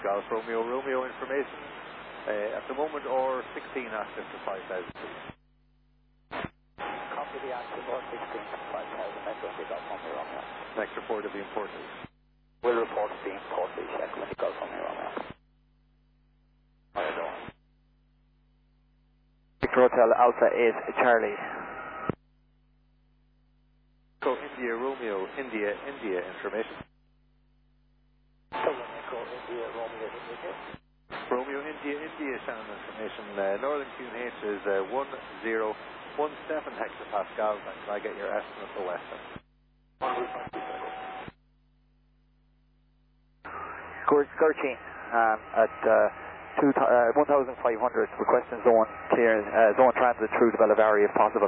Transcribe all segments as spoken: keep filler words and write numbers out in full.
Golf Romeo, Romeo information. Uh, at the moment, or sixteen active to five thousand. Copy the active or sixteen to five thousand, Metro Golf Romeo, Romeo. Next report will be important. We'll report the import the check when you Golf Romeo, Romeo. Victor Hotel Alpha eight Charlie. Echo India Romeo, India, India information. Echo India Romeo, India. Romeo, India, India, Shannon information. Uh, Northern Q N H is uh, one zero one seven hectopascals. And can I get your estimate for Western? Scorching um, at uh, two, uh, one thousand five hundred, requesting zone clear, uh, zone transit through the Bellavaria if possible.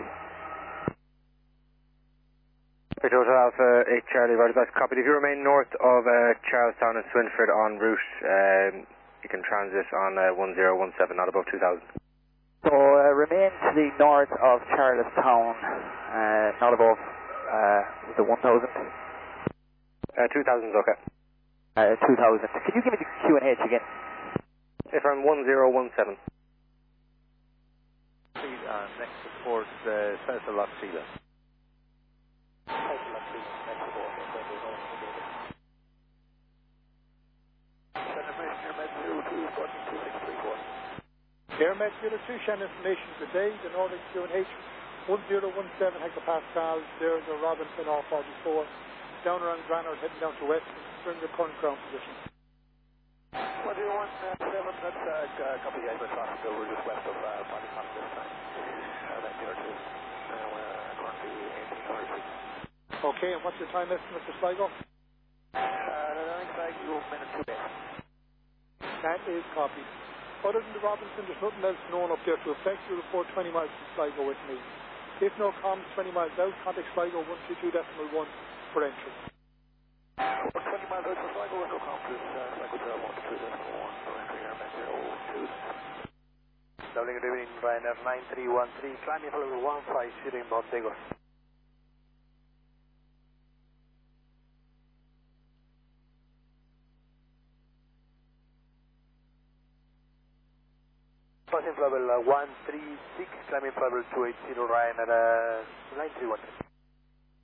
Victor Hotel Alpha eight Charlie, right back copied. If you remain north of uh, Charlestown and Swinford en route, um, you can transit on uh, one zero one seven, not above two thousand. So uh, remain to the north of Charlestown, uh, not above uh, the one thousand? Uh, two thousand is okay. Uh, two thousand. Can you give me the Q and H again? If I'm one zero one seven. Uh, next report, uh, south of Loch Sheila. Airmed zero two, Shannon information today, the Northern Q N H one zero one seven hectopascals, there the Robinson R forty-four, down around Granard, heading down to West, in the current ground position. one zero one seven, that's uh, copy the Ibis Hospital, we're just west of uh, Bodycon this time. Uh, that's zero two, now we're currently eighteen thirty-six. Okay, and what's your time estimate for Sligo? Uh, I think like you minute two days. That is copied. Other than the Robinson, there's nothing else known up there to affect. You report twenty miles from Sligo with me. If no comms twenty miles out, contact Sligo one two two decimal one for entry. twenty miles out from Sligo, no comms is uh, Sligo zero one two decimal one for entry, Airmed zero two. Doubling good evening, Ryanair nine three one three, climbing level one five, shooting Montego. Passing level uh, one three six, climbing level two eighty, Ryanair uh, nine three one three.